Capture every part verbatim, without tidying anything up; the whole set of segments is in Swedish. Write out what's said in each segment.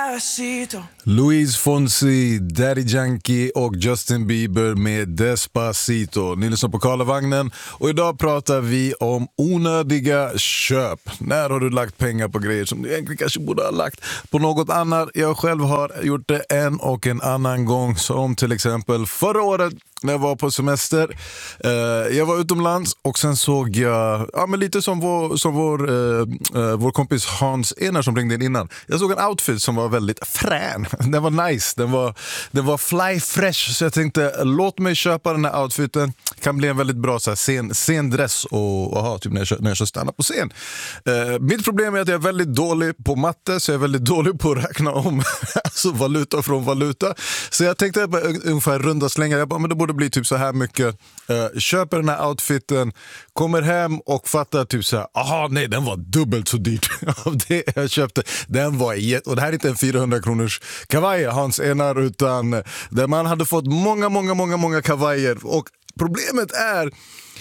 Despacito. Luis Fonsi, Daddy Yankee och Justin Bieber med Despacito. Ni lyssnar på Karlavagnen och idag pratar vi om onödiga köp. När har du lagt pengar på grejer som du egentligen kanske borde ha lagt på något annat? Jag själv har gjort det en och en annan gång, som till exempel förra året när jag var på semester. Eh, jag var utomlands och sen såg jag, ja men lite som vår, som vår, eh, eh, vår kompis Hans Enar som ringde in innan. Jag såg en outfit som var väldigt frän. Den var nice, den var, den var fly fresh. Så jag tänkte, låt mig köpa den här outfiten. Kan bli en väldigt bra så här, scen, scendress och, och ha typ när jag, när jag ska stanna på scen. Eh, mitt problem är att jag är väldigt dålig på matte, så jag är väldigt dålig på att räkna om alltså valuta från valuta. Så jag tänkte ungefär runda slänga. Jag bara, men det borde bli typ så här mycket. Uh, köper den här outfiten, kommer hem och fattar typ så här, aha nej, den var dubbelt så dyrt av det jag köpte. Den var jätt, och det här är inte en fyrahundra kronors kavaj, Hans Enar, utan där man hade fått många, många, många, många kavajer. Och problemet är,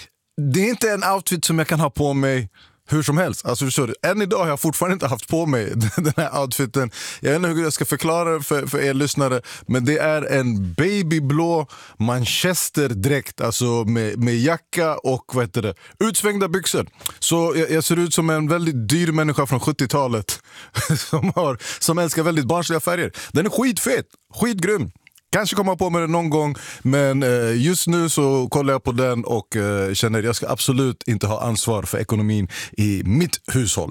det är inte en outfit som jag kan ha på mig hur som helst. Alltså förstår du, än idag har jag fortfarande inte haft på mig den här outfiten. Jag vet inte hur jag ska förklara det för, för er lyssnare, men det är en babyblå manchesterdräkt, alltså med, med jacka och vad heter det, utsvängda byxor. Så jag, jag ser ut som en väldigt dyr människa från sjuttiotalet som, har, som älskar väldigt barnsliga färger. Den är skitfet, skitgrym. Kanske komma på med det någon gång, men eh, just nu så kollar jag på den och eh, känner att jag ska absolut inte ha ansvar för ekonomin i mitt hushåll.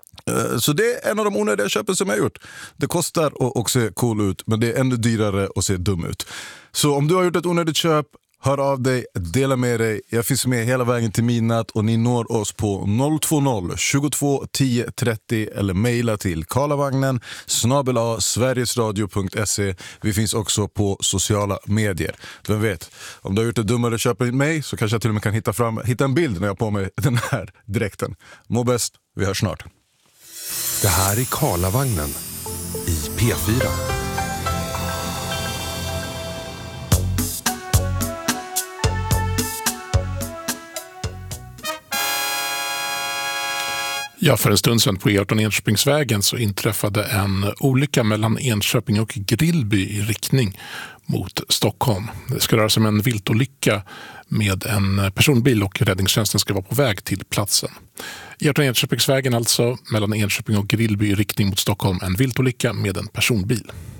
Eh, så det är en av de onödiga köpen som jag har gjort. Det kostar att och se cool ut, men det är ännu dyrare att se dum ut. Så om du har gjort ett onödigt köp, hör av dig, dela med dig. Jag finns med hela vägen till midnatt och ni når oss på noll två noll tjugotvå tio trettio eller mejla till karlavagnen snabel-a sverigesradio punkt se. Vi finns också på sociala medier. Vem vet, om du har gjort ett dummare köp än mig så kanske jag till och med kan hitta, fram, hitta en bild när jag har på mig den här dräkten. Må bäst, vi hörs snart. Det här är Karlavagnen i P fyra. Ja, för en stund sedan på E arton Enköpingsvägen så inträffade en olycka mellan Enköping och Grillby i riktning mot Stockholm. Det ska röra sig om en viltolycka med en personbil och räddningstjänsten ska vara på väg till platsen. E arton Enköpingsvägen alltså, mellan Enköping och Grillby i riktning mot Stockholm, en viltolycka med en personbil.